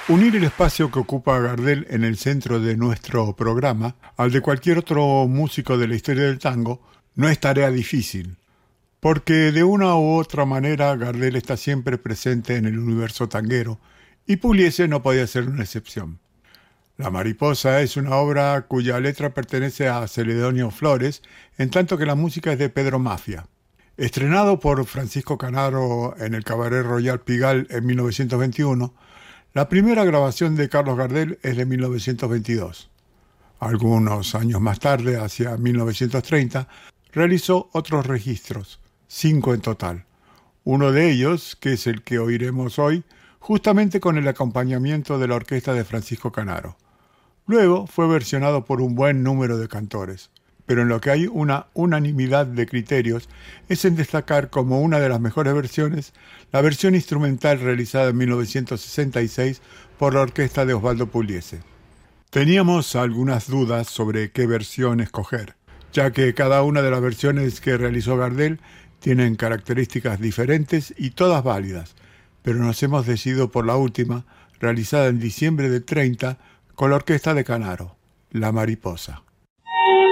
Unir el espacio que ocupa Gardel en el centro de nuestro programa al de cualquier otro músico de la historia del tango no es tarea difícil, porque de una u otra manera Gardel está siempre presente en el universo tanguero y Pugliese no podía ser una excepción. La Mariposa es una obra cuya letra pertenece a Celedonio Flores, en tanto que la música es de Pedro Mafia. Estrenado por Francisco Canaro en el Cabaret Royal Pigalle en 1921, la primera grabación de Carlos Gardel es de 1922. Algunos años más tarde, hacia 1930, realizó otros registros, 5 en total. Uno de ellos, que es el que oiremos hoy, justamente con el acompañamiento de la orquesta de Francisco Canaro. Luego fue versionado por un buen número de cantores, pero en lo que hay una unanimidad de criterios es en destacar como una de las mejores versiones la versión instrumental realizada en 1966 por la orquesta de Osvaldo Pugliese. Teníamos algunas dudas sobre qué versión escoger, ya que cada una de las versiones que realizó Gardel tienen características diferentes y todas válidas, pero nos hemos decidido por la última, realizada en diciembre del 30, con la orquesta de Canaro, La Mariposa.